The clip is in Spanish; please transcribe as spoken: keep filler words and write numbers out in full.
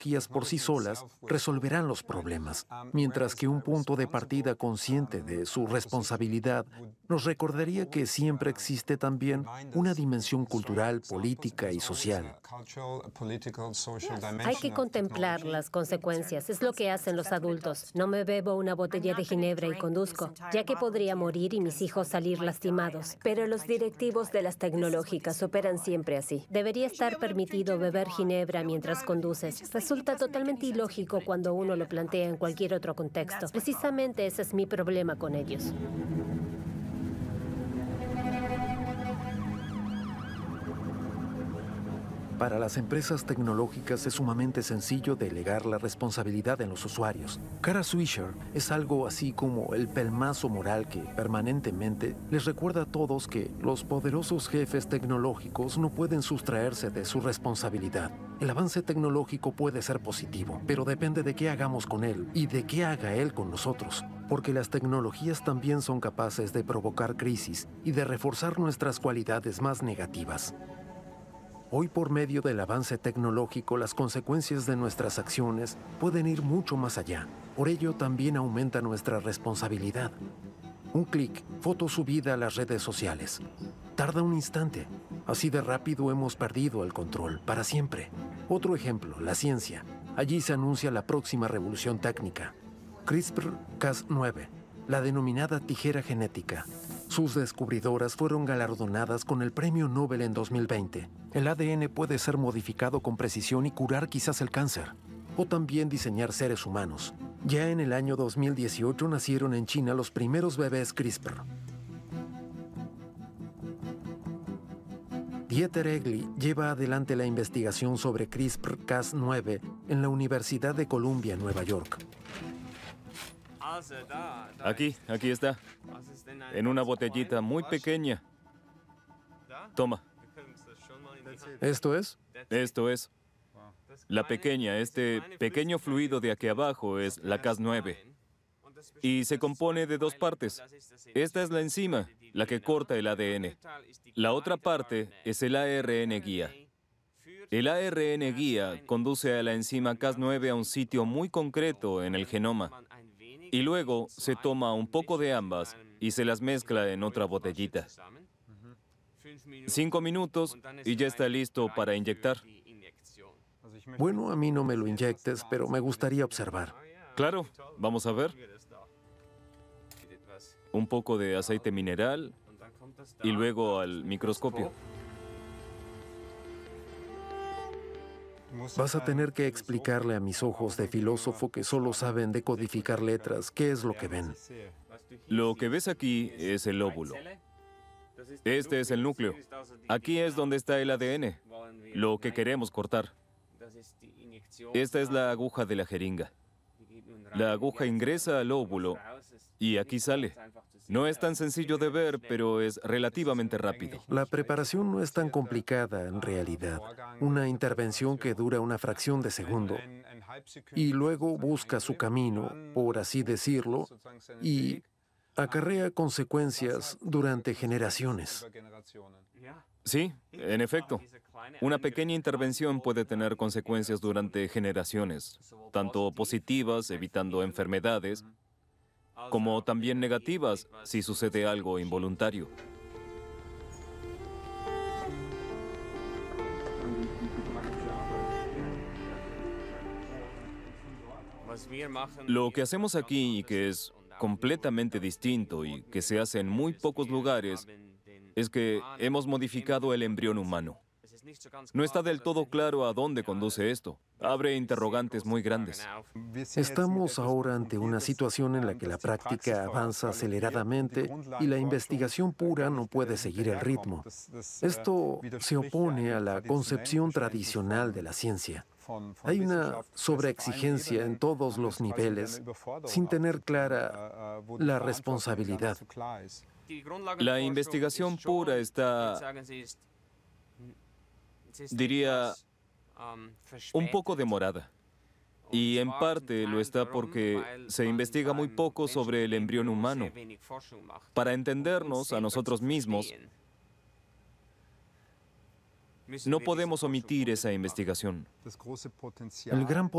tecnologías por sí solas resolverán los problemas, mientras que un punto de partida consciente de su responsabilidad nos recordaría que siempre existe también una dimensión cultural, política y social. Hay que contemplar las consecuencias. Es lo que hacen los adultos. No me bebo una botella de ginebra y conduzco, ya que podría morir y mis hijos salir lastimados. Pero los directivos de las tecnológicas operan siempre así. Debería estar permitido beber ginebra mientras conduces. Resulta totalmente ilógico cuando uno lo plantea en cualquier otro contexto. Precisamente ese es mi problema con ellos. Para las empresas tecnológicas es sumamente sencillo delegar la responsabilidad en los usuarios. Kara Swisher es algo así como el pelmazo moral que permanentemente les recuerda a todos que los poderosos jefes tecnológicos no pueden sustraerse de su responsabilidad. El avance tecnológico puede ser positivo, pero depende de qué hagamos con él y de qué haga él con nosotros, porque las tecnologías también son capaces de provocar crisis y de reforzar nuestras cualidades más negativas. Hoy, por medio del avance tecnológico, las consecuencias de nuestras acciones pueden ir mucho más allá. Por ello, también aumenta nuestra responsabilidad. Un clic, foto subida a las redes sociales. Tarda un instante. Así de rápido hemos perdido el control, para siempre. Otro ejemplo, la ciencia. Allí se anuncia la próxima revolución técnica. CRISPR Cas nueve, la denominada tijera genética. Sus descubridoras fueron galardonadas con el Premio Nobel en dos mil veinte. El A D N puede ser modificado con precisión y curar quizás el cáncer, o también diseñar seres humanos. Ya en el año dos mil dieciocho nacieron en China los primeros bebés CRISPR. Dieter Egli lleva adelante la investigación sobre CRISPR Cas nueve en la Universidad de Columbia, Nueva York. Aquí, aquí está. En una botellita muy pequeña. Toma. ¿Esto es? Esto es. La pequeña, este pequeño fluido de aquí abajo es la Cas nueve. Y se compone de dos partes. Esta es la enzima, la que corta el A D N. La otra parte es el A R N guía. El A R N guía conduce a la enzima Cas nueve a un sitio muy concreto en el genoma. Y luego se toma un poco de ambas y se las mezcla en otra botellita. Cinco minutos y ya está listo para inyectar. Bueno, a mí no me lo inyectes, pero me gustaría observar. Claro, vamos a ver. Un poco de aceite mineral y luego al microscopio. Vas a tener que explicarle a mis ojos de filósofo que solo saben decodificar letras qué es lo que ven. Lo que ves aquí es el óvulo. Este es el núcleo. Aquí es donde está el A D N, lo que queremos cortar. Esta es la aguja de la jeringa. La aguja ingresa al óvulo y aquí sale. No es tan sencillo de ver, pero es relativamente rápido. La preparación no es tan complicada en realidad. Una intervención que dura una fracción de segundo y luego busca su camino, por así decirlo, y acarrea consecuencias durante generaciones. Sí, en efecto. Una pequeña intervención puede tener consecuencias durante generaciones, tanto positivas, evitando enfermedades, como también negativas si sucede algo involuntario. Lo que hacemos aquí y que es completamente distinto y que se hace en muy pocos lugares es que hemos modificado el embrión humano. No está del todo claro a dónde conduce esto. Abre interrogantes muy grandes. Estamos ahora ante una situación en la que la práctica avanza aceleradamente y la investigación pura no puede seguir el ritmo. Esto se opone a la concepción tradicional de la ciencia. Hay una sobreexigencia en todos los niveles sin tener clara la responsabilidad. La investigación pura está, diría, un poco demorada. Y en parte lo está porque se investiga muy poco sobre el embrión humano. Para entendernos a nosotros mismos, no podemos omitir esa investigación. El gran